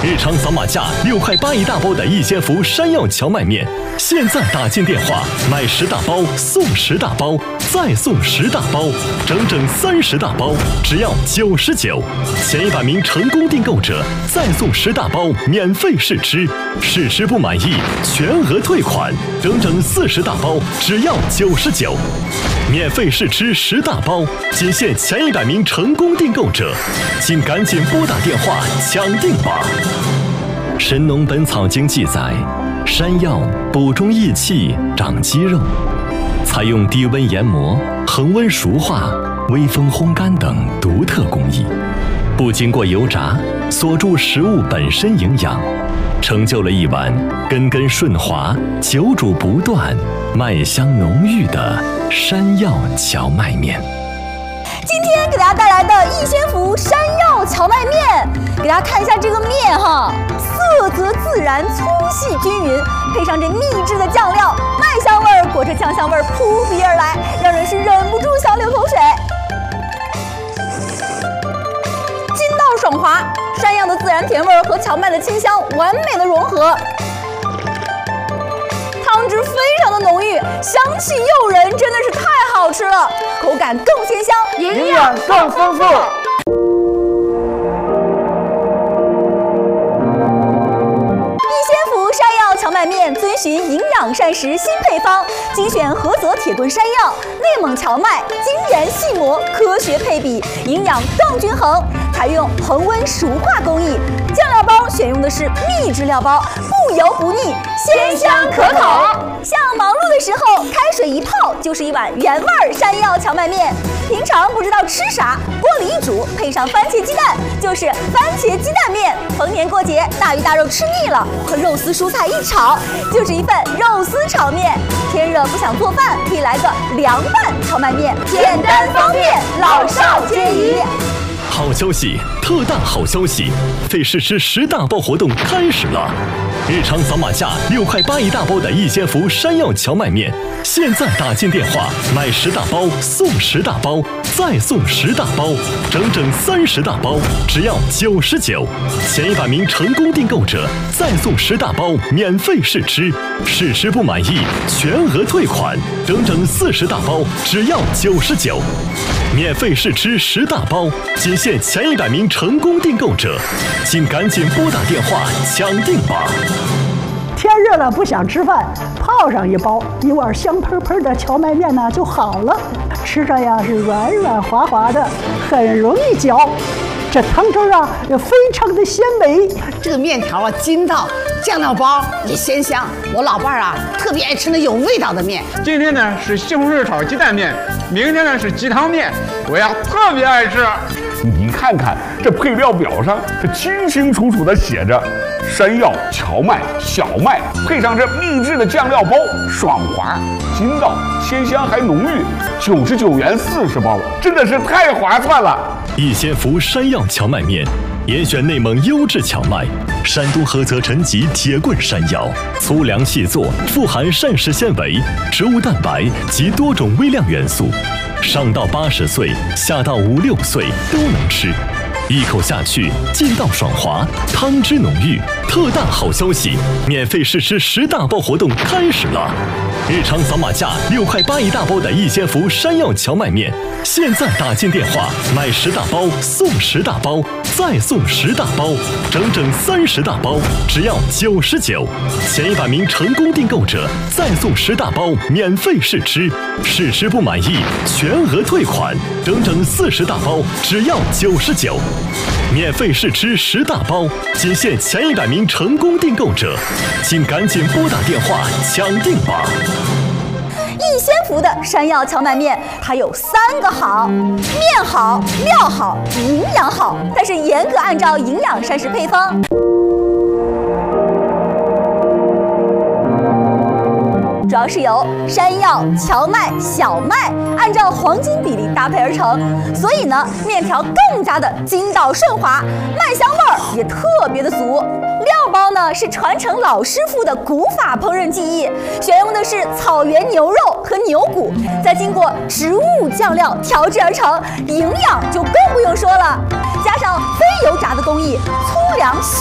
日常扫码价6块8一大包的逸仙福山药荞麦面，现在打进电话买10大包送10大包，再送10大包，整整30大包，只要99。前100名成功订购者再送10大包免费试吃，试吃不满意全额退款，整整40大包，只要99。免费试吃10大包，仅限前100名成功订购者，请赶紧拨打电话抢订吧。《神农本草经》记载，山药补中益气、长肌肉，采用低温研磨、恒温熟化、微风烘干等独特工艺，不经过油炸，锁住食物本身营养，成就了一碗根根顺滑、久煮不断、麦香浓郁的山药荞麦面。 今天给大家带来的逸仙福山药荞麦面，给大家看一下这个面哈，色泽自然，粗细均匀，配上这秘制的酱料，麦香味儿裹着酱香味儿扑鼻而来，让人是忍不住想流口水。筋道爽滑，山药的自然甜味儿和荞麦的清香完美的融合。汤汁非常的浓郁，香气诱人，真的是太好吃了，口感更鲜香， 营养更丰富。 逸仙福山药荞麦面遵循营养膳食新配方，精选菏泽铁墩山药、内蒙荞麦，精研细磨，科学配比，营养更均衡。采用恒温熟化工艺，酱料包选用的是秘制料包，不油不腻，鲜香可口。像忙碌的时候，开水一泡就是一碗原味山药荞麦面。平常不知道吃啥，锅里一煮，配上番茄鸡蛋，就是番茄鸡蛋面。逢年过节，大鱼大肉吃腻了，和肉丝蔬菜一炒，就是一份肉丝炒面。天热不想做饭，可以来个凉拌荞麦面，简单方便，老少皆宜。 好消息，特大好消息！费试吃10大包活动开始了。日常扫码价6块8一大包的逸仙福山药荞麦面，现在打进电话买10大包送10大包，再送10大包，整整30大包，只要99。前100名成功订购者再送10大包免费试吃，试吃不满意全额退款，整整40大包，只要99。免费试吃10大包，仅限前100名成功订购者，请赶紧拨打电话抢订吧。 天热了不想吃饭，泡上一包，一碗香喷喷的荞麦面呢就好了，吃着呀是软软滑滑的，很容易嚼。这汤汁啊也非常的鲜美， 这个面条啊筋道，酱料包也鲜香。我老伴儿啊特别爱吃那有味道的面。 今天呢是西红柿炒鸡蛋面，明天呢是鸡汤面，我呀特别爱吃。 你看看这配料表上，这清清楚楚的写着山药、荞麦、小麦，配上这秘制的酱料包，爽滑、筋道、鲜香还浓郁，99元40包，真的是太划算了。 逸仙福山药荞麦面，严选内蒙优质荞麦，山东菏泽陈集铁棍山药，粗粮细作，富含膳食纤维、植物蛋白及多种微量元素，上到80岁，下到5、6岁都能吃。一口下去，劲道爽滑，汤汁浓郁。特大好消息，免费试吃10大包活动开始了。日常扫码价6块8一大包的逸仙福山药荞麦面，现在打进电话买10大包送10大包，再送10大包，整整30大包，只要99。前100名成功订购者再送10大包免费试吃，试吃不满意全额退款，整整40大包，只要99。免费试吃10大包，仅限前100名成功订购者，请赶紧拨打电话抢订吧。 逸仙福的山药荞麦面，它有3个好：面好、料好、营养好，但是严格按照营养膳食配方。主要是由山药、荞麦、小麦按照黄金比例搭配而成，所以呢，面条更加的筋道顺滑，麦香味儿也特别的足。料包呢是传承老师傅的古法烹饪技艺，选用的是草原牛肉和牛骨，再经过植物酱料调制而成，营养就更不用说了。加上非油炸的工艺，粗粮细